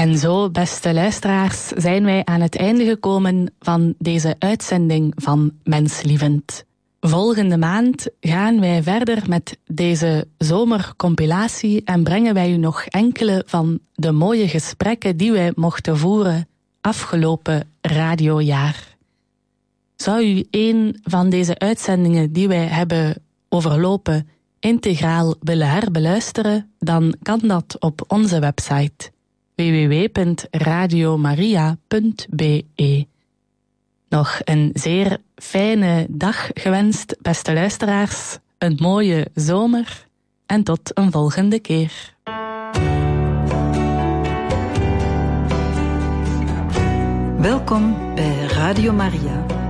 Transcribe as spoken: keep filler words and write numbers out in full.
En zo, beste luisteraars, zijn wij aan het einde gekomen van deze uitzending van Menslievend. Volgende maand gaan wij verder met deze zomercompilatie en brengen wij u nog enkele van de mooie gesprekken die wij mochten voeren afgelopen radiojaar. Zou u een van deze uitzendingen die wij hebben overlopen integraal willen herbeluisteren, dan kan dat op onze website w w w punt radio maria punt b e. Nog een zeer fijne dag gewenst, beste luisteraars, een mooie zomer en tot een volgende keer. Welkom bij Radio Maria.